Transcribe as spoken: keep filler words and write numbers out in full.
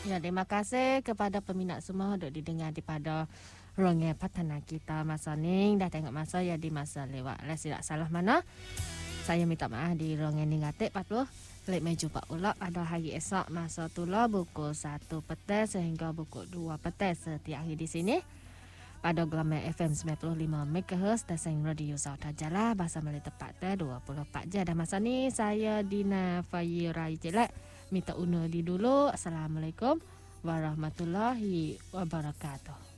Ya, terima kasih kepada peminat semua untuk didengar daripada Rongai Patana kita masa ni. Dah tengok masa ya di masa lewat. Lah silap salah mana. Saya minta maaf di Rongai Ningatik empat puluh. Klik meja Pak Ulak pada hari esok masa tula pukul satu petang sehingga pukul dua petang setiap hari di sini. Pada gelombang F M sembilan puluh lima megahertz dan Radio Sauta Jala bahasa Melayu tepat dua puluh empat jam. Dan masa ni saya Dina Fayirai Jelek minta undur di dulu. Assalamualaikum warahmatullahi wabarakatuh.